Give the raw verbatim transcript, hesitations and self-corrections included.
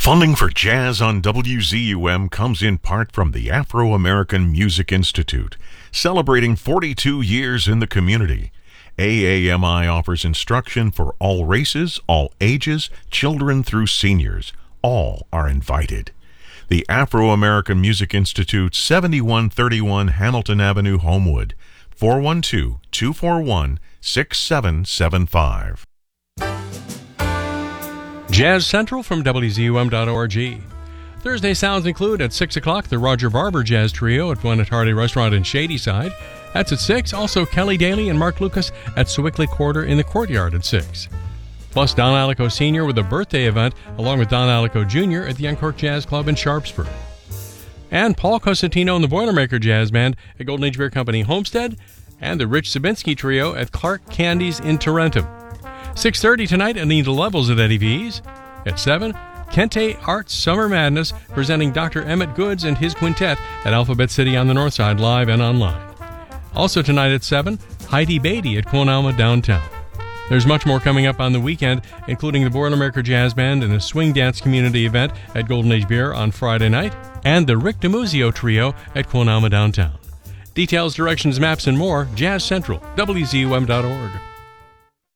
Funding for Jazz on W Z U M comes in part from the Afro-American Music Institute, celebrating forty-two years in the community. A A M I offers instruction for all races, all ages, children through seniors. All are invited. The Afro-American Music Institute, seventy-one thirty-one Hamilton Avenue, Homewood, four one two, two four one, six seven seven five. Jazz Central from W Z U M dot org. Thursday sounds include at six o'clock the Roger Barber Jazz Trio at Gwinnett Hardy Restaurant in Shadyside. That's at six. Also Kelly Daly and Mark Lucas at Sewickley Quarter in the Courtyard at six. Plus Don Alico Senior with a birthday event along with Don Alico Junior at the Young Jazz Club in Sharpsburg. And Paul Cosentino and the Boilermaker Jazz Band at Golden Age Beer Company Homestead, and the Rich Zabinski Trio at Clark Candies in Tarentum. six thirty tonight, Anita Levels at Eddie V's. At seven, Kente Arts Summer Madness presenting Doctor Emmett Goods and his quintet at Alphabet City on the North Side, live and online. Also tonight at seven, Heidi Beatty at Quonama Downtown. There's much more coming up on the weekend, including the Boilermaker Jazz Band and a swing dance community event at Golden Age Beer on Friday night, and the Rick DiMuzio Trio at Quonama Downtown. Details, directions, maps, and more, Jazz Central, W Z U M dot org.